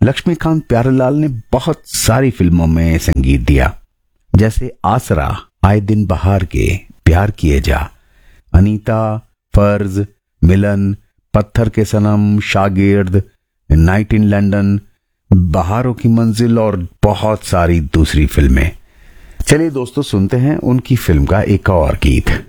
लक्ष्मीकांत प्यारेलाल ने बहुत सारी फिल्मों में संगीत दिया, जैसे आसरा, आए दिन बहार के, प्यार किए जा, अनीता, फर्ज, मिलन, पत्थर के सनम, शागिर्द, नाइट इन लंदन, बहारों की मंजिल और बहुत सारी दूसरी फिल्में। चलिए दोस्तों, सुनते हैं उनकी फिल्म का एक और गीत।